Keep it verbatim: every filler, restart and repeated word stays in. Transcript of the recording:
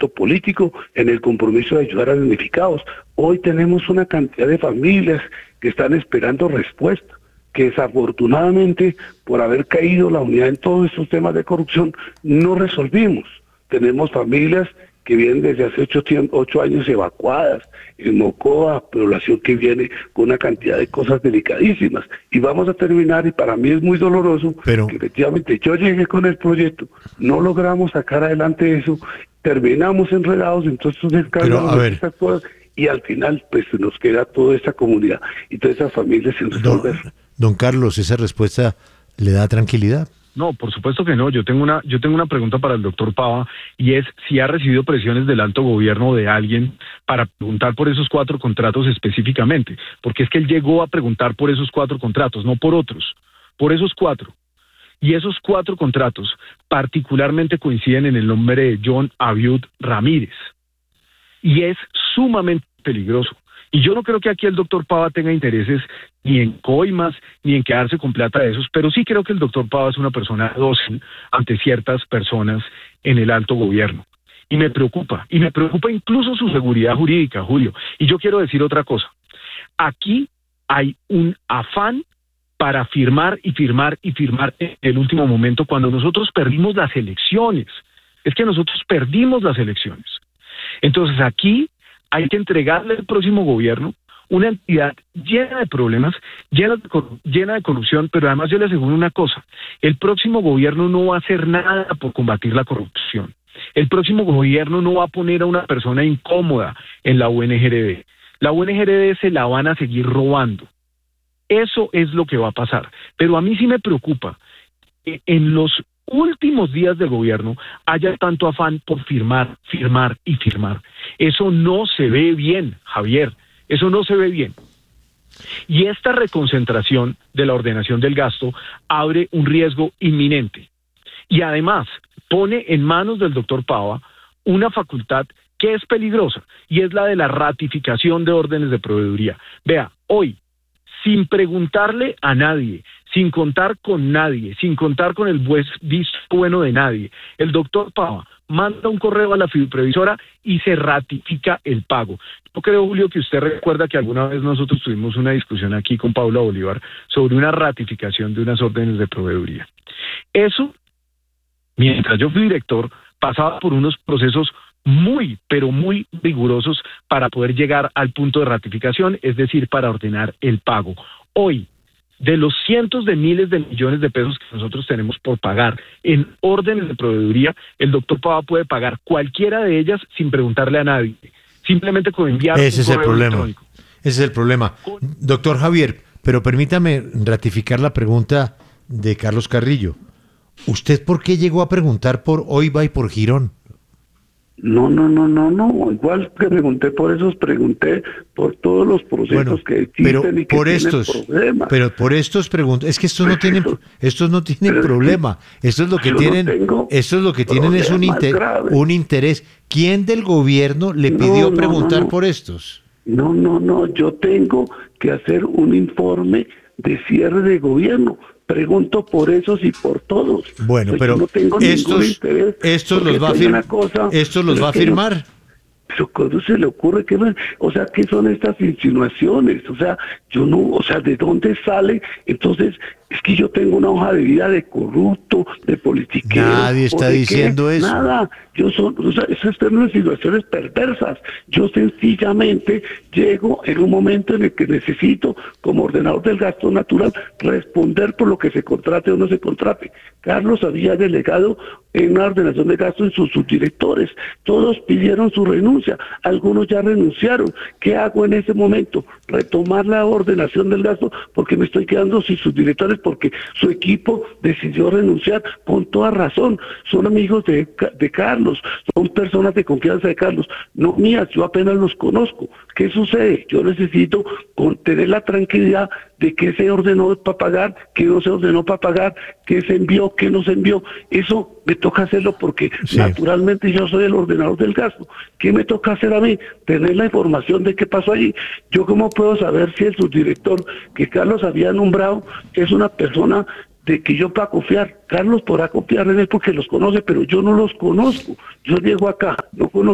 proyecto político, en el compromiso de ayudar a damnificados. Hoy tenemos una cantidad de familias que están esperando respuesta, que desafortunadamente, por haber caído la unidad en todos estos temas de corrupción, no resolvimos. Tenemos familias que vienen desde hace ocho, ocho años evacuadas, en Mocoa, población que viene con una cantidad de cosas delicadísimas. Y vamos a terminar, y para mí es muy doloroso, Pero, que efectivamente yo llegué con el proyecto, no logramos sacar adelante eso, terminamos enredados en todos estos escándalos, de estas cosas, y al final pues nos queda toda esta comunidad y todas esas familias sin resolver. Don, don Carlos, ¿esa respuesta le da tranquilidad? No, por supuesto que no. Yo tengo una, yo tengo una pregunta para el doctor Pava, y es si ha recibido presiones del alto gobierno de alguien para preguntar por esos cuatro contratos específicamente, porque es que él llegó a preguntar por esos cuatro contratos, no por otros, por esos cuatro. Y esos cuatro contratos particularmente coinciden en el nombre de John Abiud Ramírez. Y es sumamente peligroso. Y yo no creo que aquí el doctor Pava tenga intereses ni en coimas, ni en quedarse con plata de esos, pero sí creo que el doctor Pava es una persona dócil ante ciertas personas en el alto gobierno. Y me preocupa, y me preocupa incluso su seguridad jurídica, Julio. Y yo quiero decir otra cosa. Aquí hay un afán para firmar y firmar y firmar en el último momento, cuando nosotros perdimos las elecciones. Es que nosotros perdimos las elecciones. Entonces aquí hay que entregarle al próximo gobierno una entidad llena de problemas, llena de, llena de corrupción, pero además yo le aseguro una cosa: el próximo gobierno no va a hacer nada por combatir la corrupción. El próximo gobierno no va a poner a una persona incómoda en la U N G R D. La U N G R D se la van a seguir robando. Eso es lo que va a pasar. Pero a mí sí me preocupa que en los últimos días del gobierno haya tanto afán por firmar, firmar y firmar. Eso no se ve bien, Javier. Eso no se ve bien. Y esta reconcentración de la ordenación del gasto abre un riesgo inminente. Y además pone en manos del doctor Pava una facultad que es peligrosa, y es la de la ratificación de órdenes de proveeduría. Vea, hoy, sin preguntarle a nadie, sin contar con nadie, sin contar con el visto bueno de nadie, el doctor Pava manda un correo a la fiduprevisora y se ratifica el pago. Yo creo, Julio, que usted recuerda que alguna vez nosotros tuvimos una discusión aquí con Paula Bolívar sobre una ratificación de unas órdenes de proveeduría. Eso, mientras yo fui director, pasaba por unos procesos muy, pero muy rigurosos para poder llegar al punto de ratificación, es decir, para ordenar el pago. Hoy, de los cientos de miles de millones de pesos que nosotros tenemos por pagar en órdenes de proveeduría, el doctor Pava puede pagar cualquiera de ellas sin preguntarle a nadie, simplemente con enviar Ese un es el correo problema. electrónico. Ese es el problema. Doctor Javier, pero permítame ratificar la pregunta de Carlos Carrillo. ¿Usted por qué llegó a preguntar por Oiva y por Girón? No, no, no, no, no. Igual que pregunté por esos, pregunté por todos los procesos Bueno, que existen pero y que por tienen estos, problemas. pero por estos preguntas, es que estos Pues no tienen, eso, estos no tienen problema. Esto es lo que yo no tienen, tengo esto es lo que tienen es un problemas inter, graves. un interés. ¿Quién del gobierno le No, pidió no, preguntar no, no. por estos? No, no, no. Yo tengo que hacer un informe de cierre de gobierno. Pregunto por esos y por todos. Bueno, Pues pero yo no tengo ningún estos, interés, estos porque los va a soy firmar, una cosa, estos los pero va a es que no- firmar. Pero ¿cómo se le ocurre que, o sea, qué son estas insinuaciones? O sea, yo no, o sea, ¿de dónde sale? Entonces, es que yo tengo una hoja de vida de corrupto, de politiquero. Nadie está ¿o de diciendo qué? eso. Nada. Yo son, o sea, esas son unas situaciones perversas. Yo sencillamente llego en un momento en el que necesito, como ordenador del gasto natural, responder por lo que se contrate o no se contrate. Carlos había delegado en una ordenación de gasto en sus subdirectores. Todos pidieron su renuncia. Algunos ya renunciaron. ¿Qué hago en ese momento? Retomar la ordenación del gasto porque me estoy quedando sin subdirectores porque su equipo decidió renunciar con toda razón. Son amigos de, de Carlos, son personas de confianza de Carlos, no mías, yo apenas los conozco. ¿Qué sucede? Yo necesito con, tener la tranquilidad de qué se ordenó para pagar, qué no se ordenó para pagar, qué se envió, qué no se envió. Eso me toca hacerlo porque Sí. naturalmente yo soy el ordenador del gasto. ¿Qué me toca hacer a mí? Tener la información de qué pasó allí. Yo cómo puedo saber si el subdirector que Carlos había nombrado es una persona de que yo pueda confiar. Carlos podrá confiar en él porque los conoce, pero yo no los conozco. Yo llego acá, no conozco